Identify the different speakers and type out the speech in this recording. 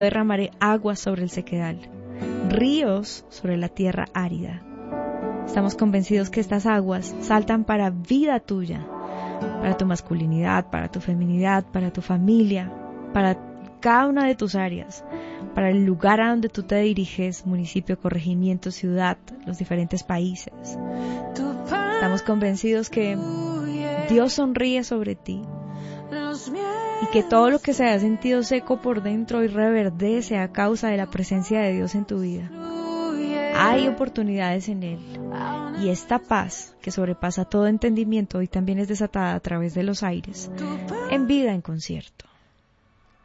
Speaker 1: derramaré aguas sobre el sequedal, ríos sobre la tierra árida. Estamos convencidos que estas aguas saltan para vida tuya, para tu masculinidad, para tu feminidad, para tu familia, para cada una de tus áreas, para el lugar a donde tú te diriges, municipio, corregimiento, ciudad, los diferentes países. Estamos convencidos que Dios sonríe sobre ti y que todo lo que se ha sentido seco por dentro hoy reverdece a causa de la presencia de Dios en tu vida. Hay oportunidades en Él, y esta paz que sobrepasa todo entendimiento hoy también es desatada a través de los aires en Vida en Concierto.